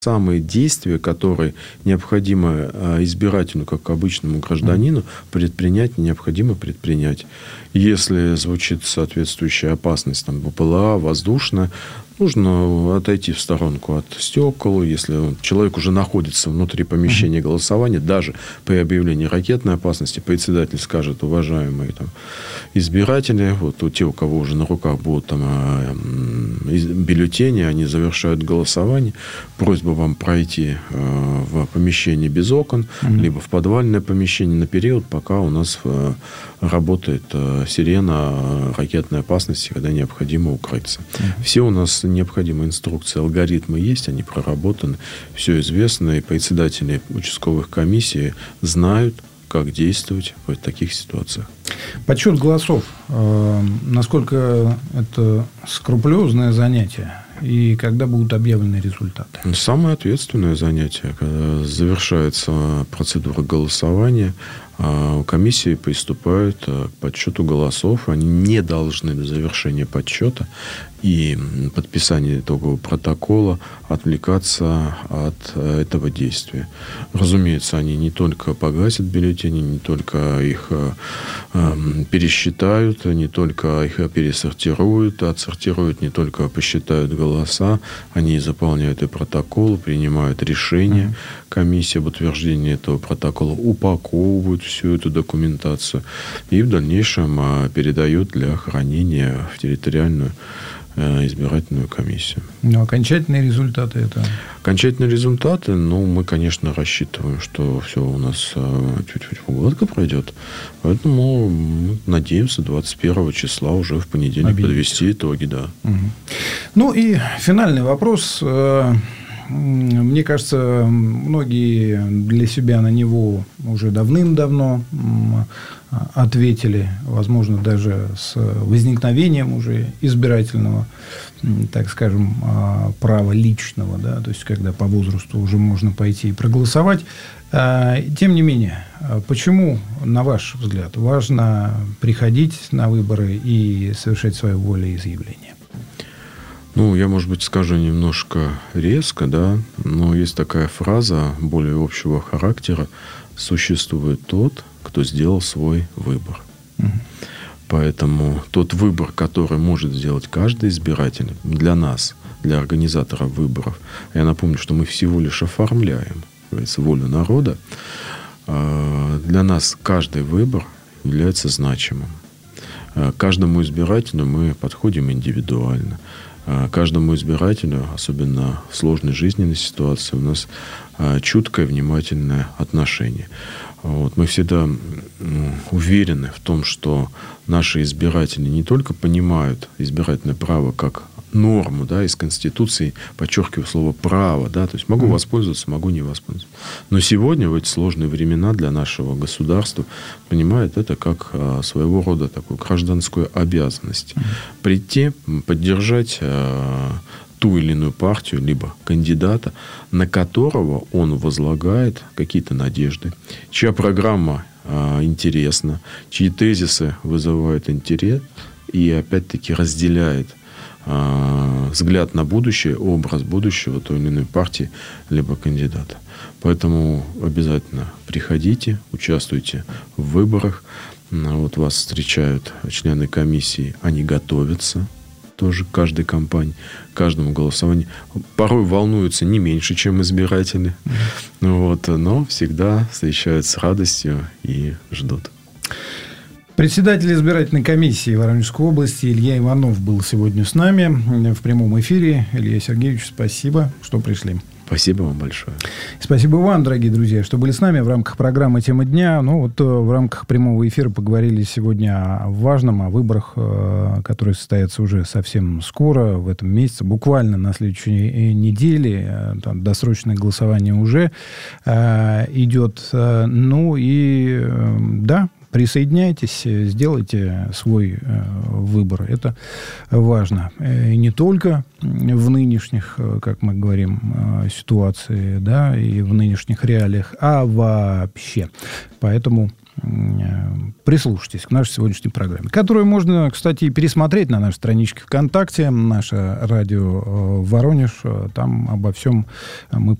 самые действия, которые необходимо избирателю, как обычному гражданину, предпринять, необходимо предпринять. Если звучит соответствующая опасность, там, БПЛА, воздушная, нужно отойти в сторонку от стекол. Если человек уже находится внутри помещения голосования, даже при объявлении ракетной опасности, председатель скажет: уважаемые там, избиратели, вот те, у кого уже на руках будут там, бюллетени, они завершают голосование, просьба вам пройти в помещение без окон, либо в подвальное помещение на период, пока у нас работает сирена ракетной опасности, когда необходимо укрыться. Все у нас необходимые инструкции, алгоритмы есть, они проработаны, все известно, и председатели участковых комиссий знают, как действовать в таких ситуациях. Подсчет голосов. Насколько это скрупулезное занятие? И когда будут объявлены результаты? Самое ответственное занятие. Когда завершается процедура голосования, комиссии приступают к подсчету голосов. Они не должны до завершения подсчета и подписания итогового протокола отвлекаться от этого действия. Разумеется, они не только погасят бюллетени, не только их пересчитают, не только их пересортируют, отсортируют, не только посчитают голоса, они заполняют и протокол, принимают решение комиссии об утверждении этого протокола, упаковывают всю эту документацию и в дальнейшем передают для хранения в территориальную избирательную комиссию. Но окончательные результаты это? Окончательные результаты, мы, конечно, рассчитываем, что все у нас чуть-чуть гладко пройдет. Поэтому надеемся 21 числа уже в понедельник подвести итоги. Да. Ну и финальный вопрос. Мне кажется, многие для себя на него уже давным-давно ответили, возможно, даже с возникновением уже избирательного, так скажем, права личного, да, то есть, когда по возрасту уже можно пойти и проголосовать. Тем не менее, почему, на ваш взгляд, важно приходить на выборы и совершать свое волеизъявление? Я, может быть, скажу немножко резко, да, но есть такая фраза более общего характера: существует тот, кто сделал свой выбор. Поэтому тот выбор, который может сделать каждый избиратель для нас, для организаторов выборов, я напомню, что мы всего лишь оформляем, говорится, волю народа, для нас каждый выбор является значимым. Каждому избирателю мы подходим индивидуально. Каждому избирателю, особенно в сложной жизненной ситуации, у нас чуткое, внимательное отношение. Мы всегда уверены в том, что наши избиратели не только понимают избирательное право как норму, да, из Конституции, подчеркиваю слово «право», да, то есть могу воспользоваться, могу не воспользоваться. Но сегодня, в эти сложные времена для нашего государства, понимают это как своего рода такую гражданскую обязанность. Прийти, поддержать ту или иную партию, либо кандидата, на которого он возлагает какие-то надежды, чья программа интересна, чьи тезисы вызывают интерес, и опять-таки разделяет взгляд на будущее, образ будущего той или иной партии, либо кандидата. Поэтому обязательно приходите, участвуйте в выборах. Вас встречают члены комиссии, они готовятся тоже к каждой кампании, к каждому голосованию. Порой волнуются не меньше, чем избиратели. Но всегда встречают с радостью и ждут. Председатель избирательной комиссии Воронежской области Илья Иванов был сегодня с нами в прямом эфире. Илья Сергеевич, спасибо, что пришли. Спасибо вам большое. Спасибо вам, дорогие друзья, что были с нами в рамках программы «Тема дня». В рамках прямого эфира поговорили сегодня о важном, о выборах, которые состоятся уже совсем скоро, в этом месяце, буквально на следующей неделе. Досрочное голосование уже идет. Присоединяйтесь, сделайте свой выбор. Это важно. И не только в нынешних, как мы говорим, ситуации, да, и в нынешних реалиях, а вообще. Поэтому прислушайтесь к нашей сегодняшней программе, которую можно, кстати, и пересмотреть на нашей страничке ВКонтакте, наше радио Воронеж. Там обо всем мы